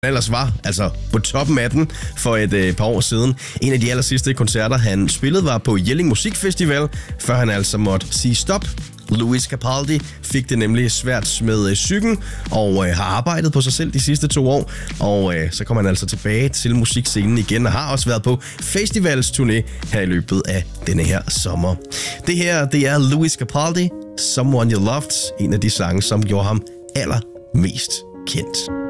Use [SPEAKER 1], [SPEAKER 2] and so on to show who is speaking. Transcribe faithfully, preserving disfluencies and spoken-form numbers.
[SPEAKER 1] ellers var, altså på toppen af den for et øh, par år siden. En af de aller sidste koncerter, han spillede, var på Jelling Musikfestival, før han altså måtte sige stop. Lewis Capaldi fik det nemlig svært med øh, psyken og øh, har arbejdet på sig selv de sidste to år. Og øh, så kommer han altså tilbage til musikscenen igen og har også været på festivalsturné her i løbet af denne her sommer. Det her, det er Lewis Capaldi, Someone You Loved, en af de sange, som gjorde ham allermest kendt.